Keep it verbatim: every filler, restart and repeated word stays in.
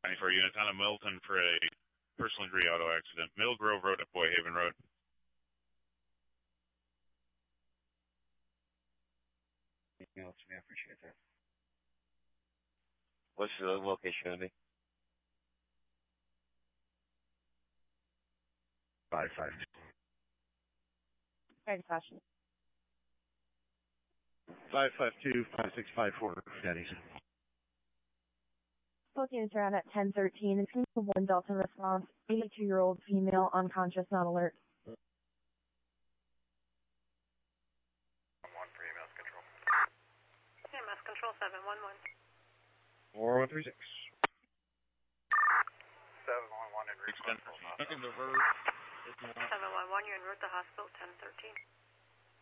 ninety-four units on a Milton for a personal injury auto accident. Mill Grove Road to Boyhaven Road. Anything else? I appreciate that. What's the location going to be? Five five. Thanks, Sasha. Five five two five six five four. Daddies. Booking around at ten thirteen. It's going to be one Delta response. eighty-two-year-old female, unconscious, not alert. One for E M S control. E M S control seven one one. Four one three six. Seven one one in route. Extend for second reverse. seven one one, you're en route to hospital ten thirteen.